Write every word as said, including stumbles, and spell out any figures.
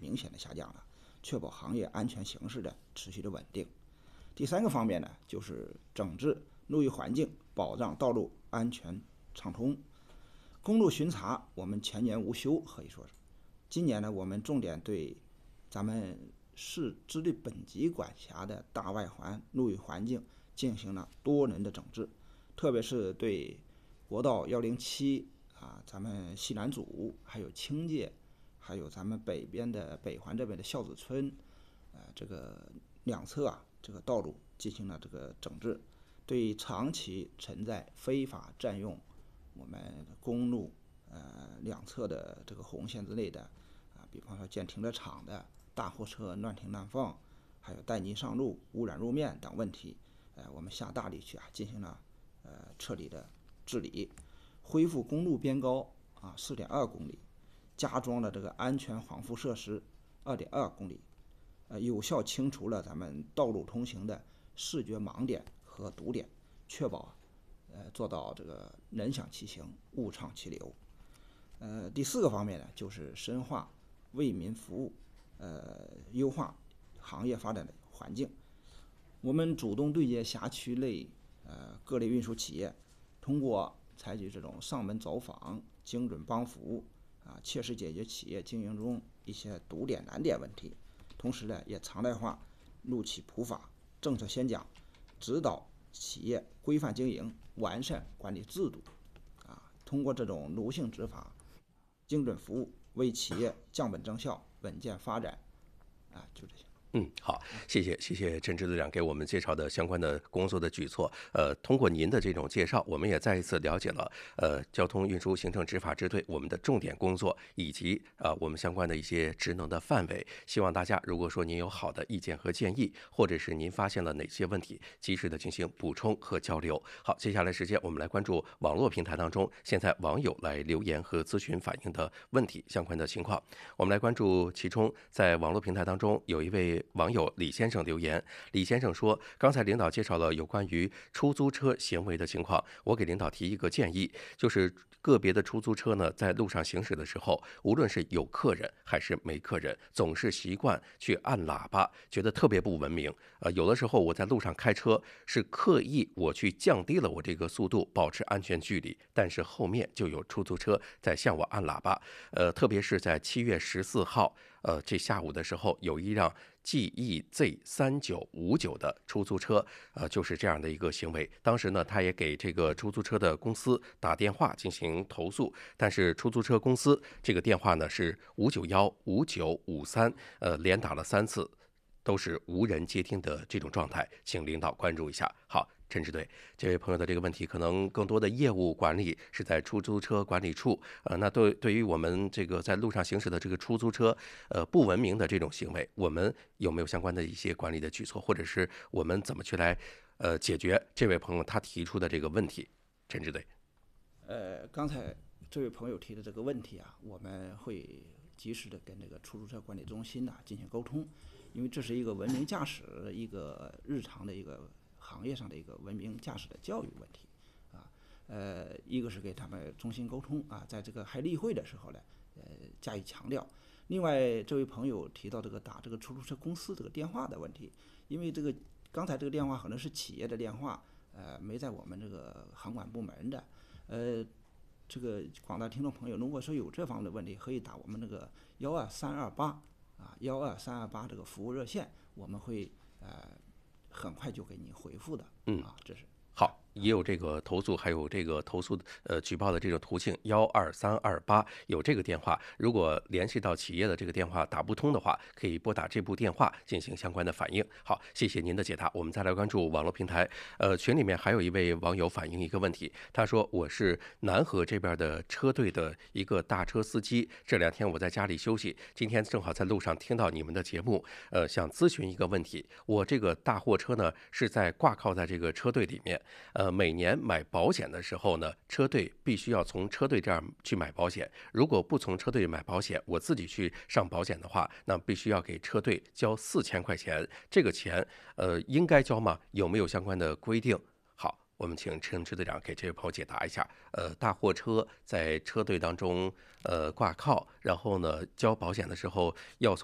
明显的下降了，确保行业安全形势的持续的稳定。第三个方面呢，就是整治路域环境，保障道路安全畅通。公路巡查我们全年无休，可以说是。今年呢，我们重点对咱们市支队本级管辖的大外环路域环境进行了多轮的整治，特别是对国道一零七啊，咱们西南组，还有清界，还有咱们北边的北环这边的孝子村，呃，这个两侧啊，这个道路进行了这个整治，对长期存在非法占用我们公路呃两侧的这个红线之类的啊，比方说建停车场的大货车乱停乱放，还有带泥上路、污染路面等问题，呃，我们下大力去啊进行了呃彻底的治理，恢复公路边高啊四点二公里，加装了这个安全防护设施二点二公里，呃，有效清除了咱们道路通行的视觉盲点和堵点，确保呃做到这个人享其行，物畅其流。呃，第四个方面呢，就是深化为民服务，呃，优化行业发展的环境。我们主动对接辖区内呃各类运输企业，通过采取这种上门走访、精准帮扶啊，切实解决企业经营中一些堵点难点问题。同时呢，也常态化路企普法、政策宣讲，指导企业规范经营、完善管理制度啊。通过这种奴性执法、精准服务，为企业降本增效、稳健发展啊，就这些。 嗯，好，谢谢谢谢陈支队长给我们介绍的相关的工作的举措。呃，通过您的这种介绍，我们也再一次了解了呃交通运输行政执法支队我们的重点工作以及呃我们相关的一些职能的范围。希望大家如果说您有好的意见和建议，或者是您发现了哪些问题，及时的进行补充和交流。好，接下来时间我们来关注网络平台当中现在网友来留言和咨询反映的问题相关的情况。我们来关注其中在网络平台当中有一位网友李先生留言，李先生说，刚才领导介绍了有关于出租车行为的情况，我给领导提一个建议，就是个别的出租车呢，在路上行驶的时候，无论是有客人还是没客人，总是习惯去按喇叭，觉得特别不文明。呃，有的时候我在路上开车是刻意我去降低了我这个速度，保持安全距离，但是后面就有出租车在向我按喇叭。呃，特别是在七月十四号，呃，这下午的时候，有一辆 G E Z 三九五九的出租车，呃，就是这样的一个行为。当时呢，他也给这个出租车的公司打电话进行投诉，但是出租车公司这个电话呢是五九幺五九五三，呃，连打了三次，都是无人接听的这种状态，请领导关注一下。好。陈支队，这位朋友的这个问题，可能更多的业务管理是在出租车管理处。呃，那对对于我们这个在路上行驶的这个出租车，呃，不文明的这种行为，我们有没有相关的一些管理的举措，或者是我们怎么去来呃解决这位朋友他提出的这个问题？陈支队， 呃，刚才这位朋友提的这个问题啊，我们会及时的跟这个出租车管理中心呐、进行沟通，因为这是一个文明驾驶一个日常的一个行业上的一个文明驾驶的教育问题啊。呃，一个是给他们中心沟通啊，在这个还例会的时候呢，呃，加以强调。另外，这位朋友提到这个打这个出租车公司这个电话的问题，因为这个刚才这个电话可能是企业的电话，呃，没在我们这个航管部门的，呃，这个广大听众朋友，如果说有这方面的问题，可以打我们那个幺二三二八啊，幺二三二八这个服务热线，我们会呃很快就给您回复的。 嗯， 啊，这是好。也有这个投诉，还有这个投诉呃举报的这种途径幺二三二八有这个电话，如果联系到企业的这个电话打不通的话，可以拨打这部电话进行相关的反映。好，谢谢您的解答。我们再来关注网络平台，呃，群里面还有一位网友反映一个问题，他说我是南河这边的车队的一个大车司机，这两天我在家里休息，今天正好在路上听到你们的节目，呃，想咨询一个问题，我这个大货车呢是在挂靠在这个车队里面，呃。呃，每年买保险的时候呢，车队必须要从车队这儿去买保险。如果不从车队买保险，我自己去上保险的话，那必须要给车队交四千块钱。这个钱，呃，应该交吗？有没有相关的规定？好，我们请陈支队长给这位朋友解答一下。呃，大货车在车队当中呃挂靠，然后呢交保险的时候要从